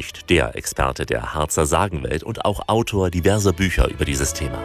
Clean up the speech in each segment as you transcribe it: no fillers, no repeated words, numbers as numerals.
nicht der Experte der Harzer Sagenwelt und auch Autor diverser Bücher über dieses Thema.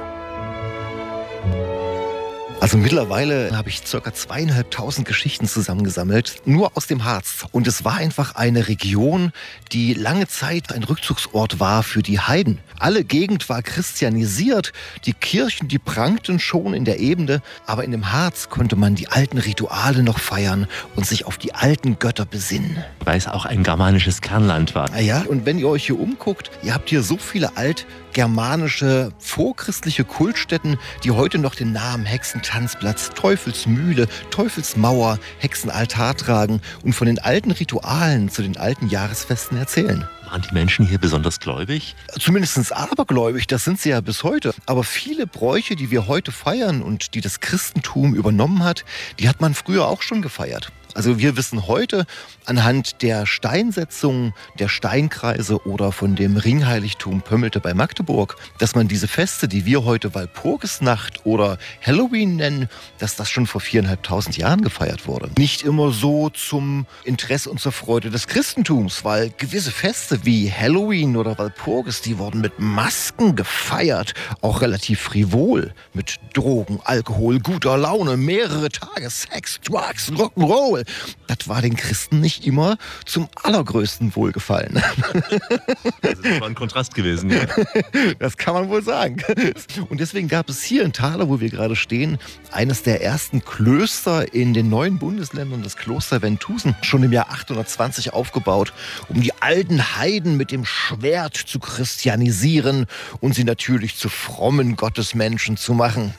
Also mittlerweile habe ich ca. 2.500 Geschichten zusammengesammelt, nur aus dem Harz. Und es war einfach eine Region, die lange Zeit ein Rückzugsort war für die Heiden. Alle Gegend war christianisiert, die Kirchen, die prangten schon in der Ebene, aber in dem Harz konnte man die alten Rituale noch feiern und sich auf die alten Götter besinnen. Weil es auch ein germanisches Kernland war. Ja, und wenn ihr euch hier umguckt, ihr habt hier so viele altgermanische, vorchristliche Kultstätten, die heute noch den Namen Hexentanzplatz, Teufelsmühle, Teufelsmauer, Hexenaltar tragen und von den alten Ritualen zu den alten Jahresfesten erzählen. Waren die Menschen hier besonders gläubig? Zumindest abergläubig, das sind sie ja bis heute. Aber viele Bräuche, die wir heute feiern und die das Christentum übernommen hat, die hat man früher auch schon gefeiert. Also wir wissen heute anhand der Steinsetzung, der Steinkreise oder von dem Ringheiligtum Pömmelte bei Magdeburg, dass man diese Feste, die wir heute Walpurgisnacht oder Halloween nennen, dass das schon vor 4.500 Jahren gefeiert wurde. Nicht immer so zum Interesse und zur Freude des Christentums, weil gewisse Feste wie Halloween oder Walpurgis, die wurden mit Masken gefeiert, auch relativ frivol, mit Drogen, Alkohol, guter Laune, mehrere Tage Sex, Drugs, Rock'n'Roll. Das war den Christen nicht immer zum allergrößten Wohlgefallen. Also das war ein Kontrast gewesen. Ja. Das kann man wohl sagen. Und deswegen gab es hier in Thaler, wo wir gerade stehen, eines der ersten Klöster in den neuen Bundesländern, das Kloster Venthusen, schon im Jahr 820 aufgebaut, um die alten Heiden mit dem Schwert zu christianisieren und sie natürlich zu frommen Gottesmenschen zu machen.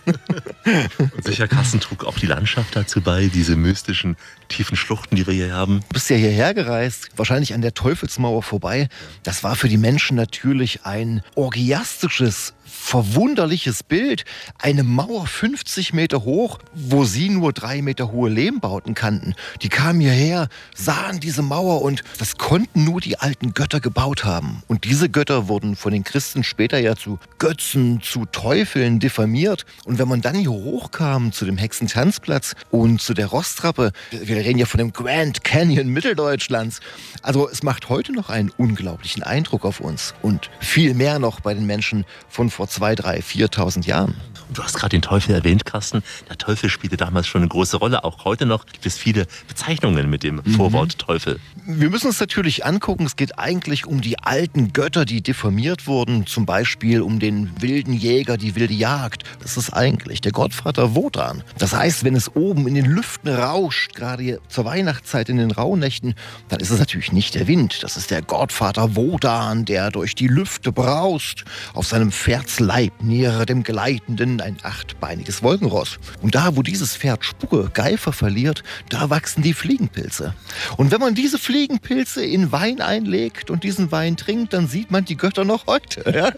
Und sicher, Carsten, trug auch die Landschaft dazu bei, diese mystischen tiefen Schluchten, die wir hier haben. Du bist ja hierher gereist, wahrscheinlich an der Teufelsmauer vorbei. Das war für die Menschen natürlich ein orgiastisches, verwunderliches Bild. Eine Mauer 50 Meter hoch, wo sie nur 3 Meter hohe Lehmbauten kannten. Die kamen hierher, sahen diese Mauer und das konnten nur die alten Götter gebaut haben. Und diese Götter wurden von den Christen später ja zu Götzen, zu Teufeln diffamiert. Und wenn man dann hier hochkam zu dem Hexentanzplatz und zu der Rosstrappe, wir reden ja von dem Grand Canyon Mitteldeutschlands, also es macht heute noch einen unglaublichen Eindruck auf uns und viel mehr noch bei den Menschen von vor 2.000, 3.000, 4.000 Jahren. Und du hast gerade den Teufel erwähnt, Carsten. Der Teufel spielte damals schon eine große Rolle. Auch heute noch gibt es viele Bezeichnungen mit dem Vorwort Teufel. Wir müssen uns natürlich angucken, es geht eigentlich um die alten Götter, die diffamiert wurden. Zum Beispiel um den wilden Jäger, die wilde Jagd. Das ist eigentlich der Gottvater Wotan. Das heißt, wenn es oben in den Lüften rauscht, gerade zur Weihnachtszeit in den Rauhnächten, dann ist es natürlich nicht der Wind. Das ist der Gottvater Wotan, der durch die Lüfte braust. Auf seinem Pferdsleib nähere dem Gleitenden ein 8-beiniges Wolkenross. Und da, wo dieses Pferd Spucke, Geifer verliert, da wachsen die Fliegenpilze. Und wenn man diese Fliegenpilze in Wein einlegt und diesen Wein trinkt, dann sieht man die Götter noch heute. Ja?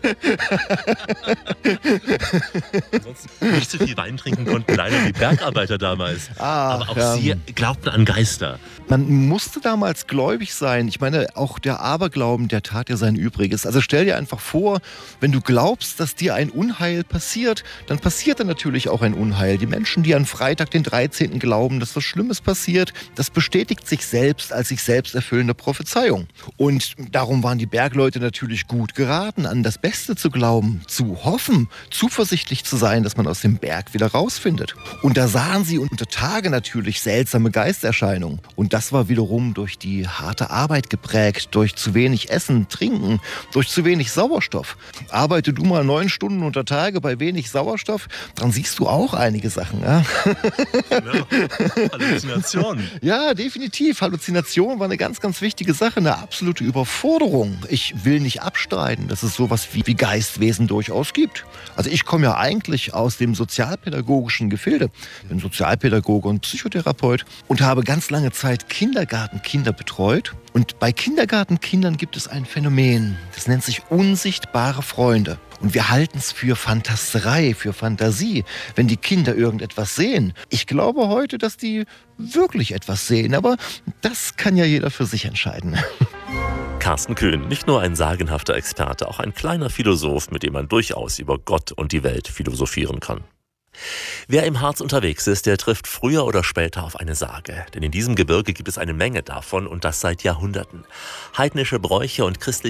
Ansonsten nicht so viel Wein trinken konnten leider die Bergarbeiter damals. Aber auch sie glaubten an Geister. Man musste damals gläubig sein. Ich meine, auch der Aberglauben, der tat ja sein Übriges. Also stell dir einfach vor, wenn du glaubst, dass dir ein Unheil passiert, dann passiert dann natürlich auch ein Unheil. Die Menschen, die an Freitag, den 13. glauben, dass was Schlimmes passiert, das bestätigt sich selbst als sich selbst erfüllende Prophezeiung. Und darum waren die Bergleute natürlich gut geraten, an das Beste zu glauben, zu hoffen, zuversichtlich zu sein, dass man aus dem Berg wieder rausfindet. Und da sahen sie unter Tage natürlich seltsame Geisterscheinungen. Und das war wiederum durch die harte Arbeit geprägt, durch zu wenig Essen, Trinken, durch zu wenig Sauerstoff. Arbeite du mal 9 Stunden unter Tage bei wenig Sauerstoff, dann siehst du auch einige Sachen. Ja? Genau. Halluzinationen. Ja, definitiv. Halluzination war eine ganz, ganz wichtige Sache, eine absolute Überforderung. Ich will nicht abstreiten, dass es sowas wie Geistwesen durchaus gibt. Also ich komme ja eigentlich aus dem sozialpädagogischen Gefilde, bin Sozialpädagoge und Psychotherapeut und habe ganz lange Zeit Kindergartenkinder betreut. Und bei Kindergartenkindern gibt es ein Phänomen, das nennt sich unsichtbare Freunde. Und wir halten es für Fantasterei, für Fantasie, wenn die Kinder irgendetwas sehen. Ich glaube heute, dass die wirklich etwas sehen, aber das kann ja jeder für sich entscheiden. Carsten Köhn, nicht nur ein sagenhafter Experte, auch ein kleiner Philosoph, mit dem man durchaus über Gott und die Welt philosophieren kann. Wer im Harz unterwegs ist, der trifft früher oder später auf eine Sage. Denn in diesem Gebirge gibt es eine Menge davon und das seit Jahrhunderten. Heidnische Bräuche und christliche